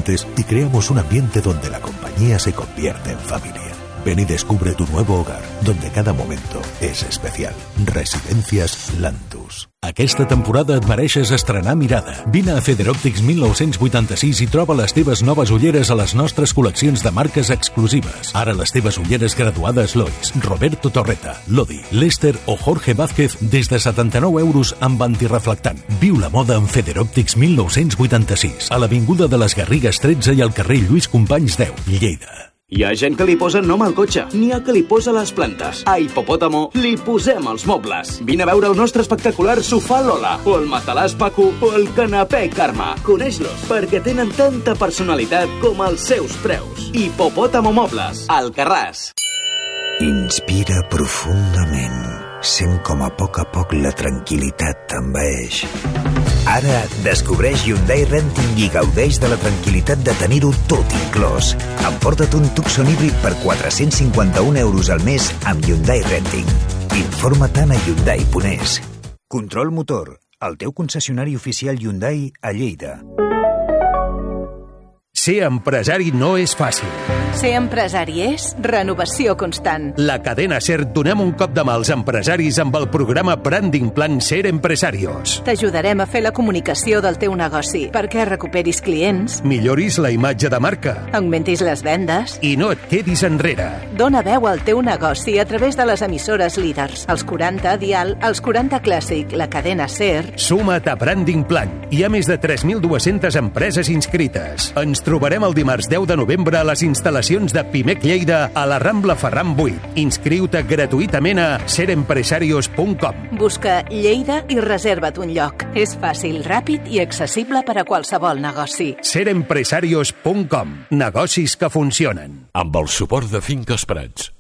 clientes y creamos un ambiente donde la compañía se convierte en familia. Ven y descubre tu nuevo hogar, donde cada momento és especial. Residències Lantus. Aquesta temporada et mereixes estrenar mirada. Vine a Federòptics 1986 i troba les teves noves ulleres a les nostres col·leccions de marques exclusives. Ara les teves ulleres graduades Lois, Roberto Torreta, Lodi, Lester o Jorge Vázquez des de 79 € amb antireflectant. Viu la moda en Federòptics 1986, a l'Avinguda de les Garrigues 13 i al carrer Lluís Companys 10, Lleida. Hi ha gent que li posa nom al cotxe, n'hi ha que li posa les plantes. A Hipopòtamo li posem els mobles. Vine a veure el nostre espectacular sofà Lola, o el matalàs Paco, o el canapé Carme. Coneix-los, perquè tenen tanta personalitat com els seus preus. Hipopòtamo Mobles, Alcarràs. Inspira profundament, sent com a poc la tranquil·litat t'envaeix. Ara descobreix Hyundai Renting i gaudeix de la tranquil·litat de tenir-ho tot inclòs. Emporta't un Tucson híbrid per 451 € al mes amb Hyundai Renting. Informa-te'n a Hyundai.es. Control Motor, el teu concessionari oficial Hyundai a Lleida. Ser empresari no és fàcil. Ser empresari és renovació constant. La cadena SER donem un cop de mà als empresaris amb el programa Branding Plan SER Empresarios. T'ajudarem a fer la comunicació del teu negoci perquè recuperis clients, milloris la imatge de marca, augmentis les vendes i no et quedis enrere. Dóna veu al teu negoci a través de les emissores líders, els 40 Dial, els 40 Clàssic, la cadena SER. Suma't a Branding Plan. Hi ha més de 3.200 empreses inscrites. Ens trobarem el dimarts 10 de novembre a les instal·lacions de Pimec Lleida a la Rambla Ferran 8. Inscriu-te gratuïtament a serempresarios.com. Busca Lleida i reserva't un lloc. És fàcil, ràpid i accessible per a qualsevol negoci. serempresarios.com. Negocis que funcionen. Amb el suport de Finques Prats.